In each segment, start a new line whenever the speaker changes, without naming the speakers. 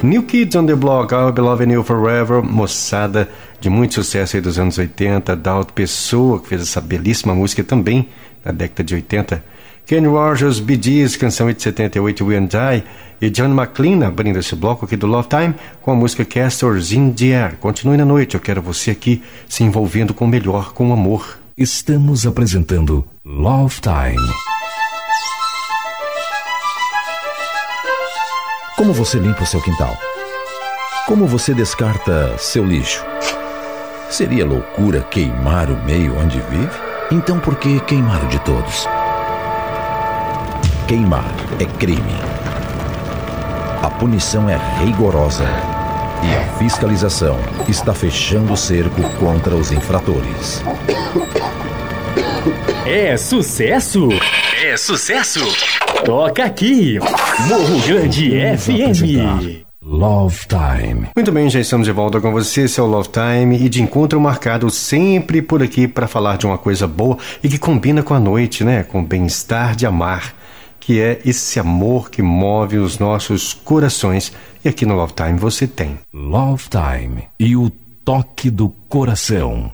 New Kids on the Block, I'll Be Loving You Forever, moçada de muito sucesso aí dos anos 80, Dalton Pessoa, que fez essa belíssima música também na década de 80, Kenny Rogers, Bee Gees, canção de 78, We and I, e John McLean abrindo esse bloco aqui do Love Time com a música Castors in the Air. Continue na noite, eu quero você aqui se envolvendo com o melhor, com o amor.
Estamos apresentando Love Time. Como você limpa o seu quintal? Como você descarta seu lixo? Seria loucura queimar o meio onde vive? Então por que queimar o de todos? Queimar é crime. A punição é rigorosa e a fiscalização está fechando o cerco contra os infratores.
É sucesso! É sucesso! Toca aqui, Morro Grande FM.
Love Time.
Muito bem, já estamos de volta com você, esse é o Love Time, e de encontro marcado sempre por aqui para falar de uma coisa boa e que combina com a noite, né? Com o bem-estar de amar, que é esse amor que move os nossos corações. E aqui no Love Time você tem
Love Time e o toque do coração.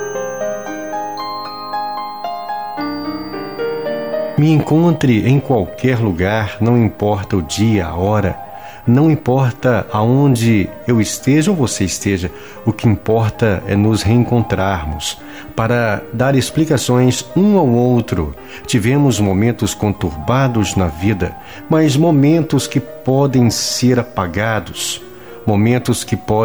Me encontre em qualquer lugar, não importa o dia, a hora, não importa aonde eu esteja ou você esteja, o que importa é nos reencontrarmos para dar explicações um ao outro. Tivemos momentos conturbados na vida, mas momentos que podem ser apagados, momentos que podem